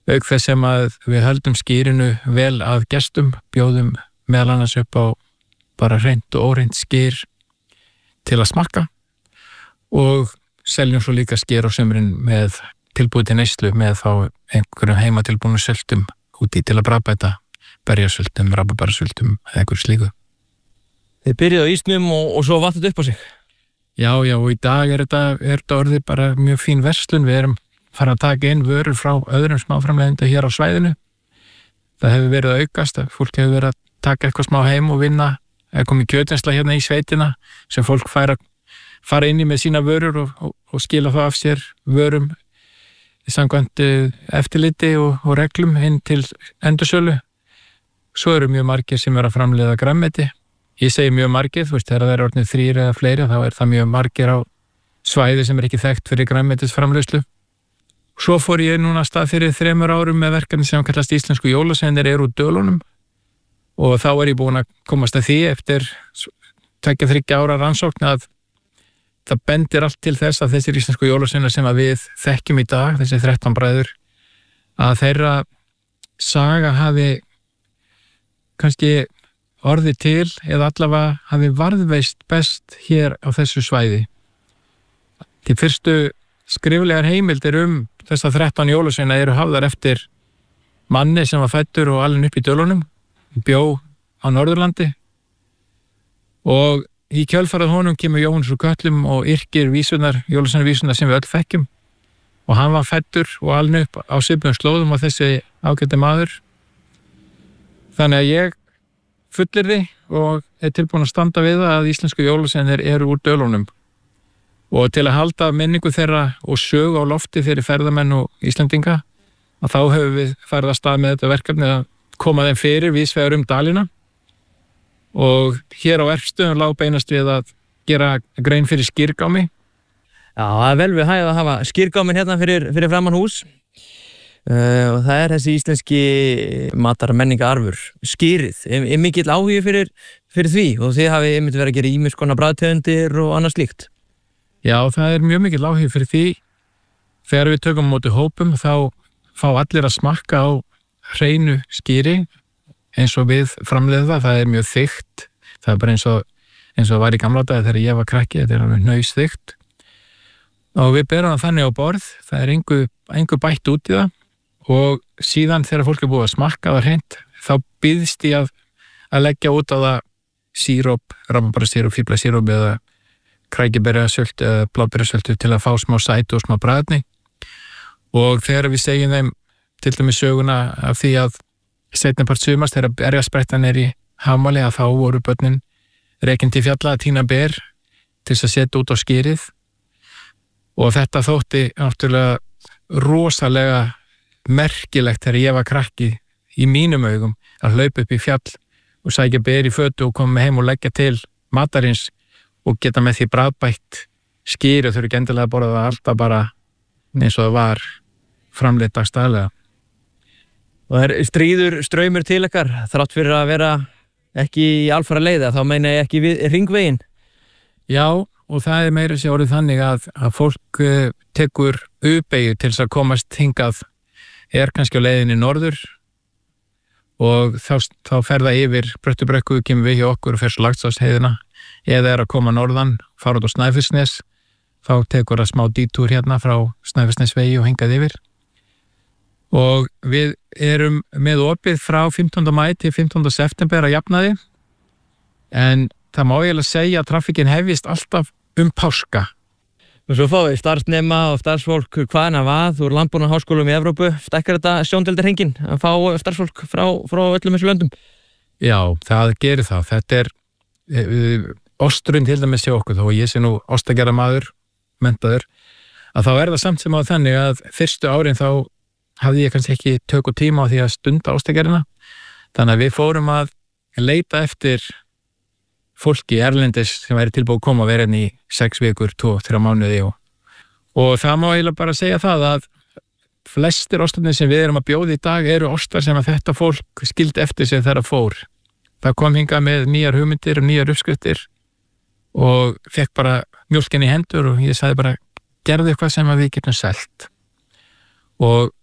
auk þess sem að við höldum skýrinu vel að gestum, bjóðum meðal annars upp á bara hreint og óhreint skýr til að smakka og seljum svo líka skýr á sumrin með tilbúið til neyslu með þá einhverjum heimatilbúnum sultum úti til að bragðbæta berjasultum, rabarbarasultum eða einhverju slíku. Þið byrjuðu á ísnum og svo vatnið upp á sig. Já, og í dag er þetta orðið bara mjög fín verslun. Við erum fara að taka inn vörur frá öðrum smáframleiðendum hér á svæðinu. Það hefur verið að aukast, fólk hefur verið að taka eitthvað smá heim og vinna, eða komið kjötvinnsla hérna í sveitina sem fólk fara inn í með sína vörur og skila það af sér vörum samkvæmt eftirliti og reglum inn til endursölu. Svo eru mjög margir sem eru að framleiða grænmeti. Ég segi mjög margir, þegar það er orðnir 3 eða fleiri, þá er það mjög margir á svæði sem er ekki þekkt fyrir grænmetisframleiðslu. Svo fór ég núna af stað fyrir 3 árum með verkefni sem kallast Íslensku jólasveinar eru úr Dölunum og þá er ég búin að komast að því eftir 2-3 ára rannsókn að það bendir allt til þess að þessir íslensku jólasveinar sem að við þekkjum í dag, þessi 13 bræður, að þeirra saga hafi kannski orðið til eða allavega hafi varðveist best hér á þessu svæði. Til fyrstu skriflegar heimildir þessar 13 jólasveina eru hafðar eftir manni sem var fæddur og alinn upp í Dölunum, bjó á Norðurlandi og í kjölfarið honum kemur Jóhannes úr Kötlum og yrkir jólasveinavísurnar sem við öll þekkjum og hann var fæddur og alinn upp á svipuðum slóðum og þessi ágæti maður. Þannig að ég fullyrði og er tilbúin að standa við að íslensku jólasveinar eru úr Dölunum og til að halda minningu þeirra og sögu á lofti fyrir ferðamenn og Íslendinga að þá hefur við farið að stað með þetta verkefni að koma þeim fyrir vísvegar dalina og hér á verkstöðum lá beinast við að gera grein fyrir skýrgámi. Já, það er vel við hægð að hafa skýrgámin hérna fyrir framan hús. Og það er þessi íslenski matarmenningararfur, skýrið, er mikill áhugi fyrir því og þið hafið einmitt verið að gera ýmis konar bragðtegundir og annað slíkt. Já, það er mjög mikill áhugi fyrir því. Þegar við tökum á móti hópum þá fá allir að smakka á hreinu skýri eins og við framleiðum það er mjög þykkt. Það er bara eins og var í gamla daga þegar ég var krakki, þetta er alveg hnausþykkt. Og við berum það þannig á borð, það er engu bætt út í það. Og síðan þegar fólk er búið að smakka það hreint, þá býðst ég að leggja út á það síróp, rabarbarasyróp, fíflasíróp eða krækiberjasölt eða bláberjasöltu til að fá smá sætu og smá bragðni. Og þegar við segjum þeim til dæmis söguna af því að seinnapart sumars þegar berjasprettan er í Hafmáli að þá voru börnin rekin til fjalla að tína ber til þess að setja út á skýrið og þetta þótti náttúrulega rosalega merkilegt þegar ég var krakki í mínum augum að hlaupa upp í fjall og sækja ber í fötu og koma heim og leggja til matarins og geta með því bragðbætt skýri og þau eru ekki endilega að borða það alltaf bara eins og það var framleitt dagstaglega. Og það er stríður straumur til ykkar þrátt fyrir að vera ekki í alfara leiða, þá meina ég ekki við hringveginn. Já, og það er meira sér orðið þannig að fólk tekur U-beygju til þess að komast hingað er kannski á leiðinni norður og þá fer það yfir Bröttubrekku, kemur við hjá okkur og fer svo Laxásheiðina eða er að koma norðan, fara út á Snæfellsnes, þá tekur það smá dítúr hérna frá Snæfellsnesvegi og hingað yfir. Og við erum með opið frá 15. maí til 15. september að jafnaði en það má eiginlega segja að trafikkin hefjist alltaf páska. Og svo fáum við starfsnema og starfsfólk hvaðan að vað úr landbúnaðarháskólum í Evrópu. Stekkar þetta sjóndeildarhringinn að fá starfsfólk frá öllum þessu löndum? Já, það gerir það. Þetta er ostrun til dæmis hjá okkur, þó ég sé nú ostagerðarmaður, menntaður, að þá er það samt sem á þannig að fyrstu árin þá hafði ég kannski ekki tök og tíma á því að stunda ostagerðina. Þannig að við fórum að leita eftir fólki erlendis sem væri tilbúið að koma að vera í 6 vikur, 2-3 mánuði og það má eiginlega bara segja það að flestir ostarnir sem við erum að bjóða í dag eru ostar sem að þetta fólk skildi eftir sig þegar það fór. Það kom hingað með nýjar hugmyndir og nýjar uppskriftir og fekk bara mjólkin í hendur og ég sagði bara gerðu eitthvað sem að við getum selt og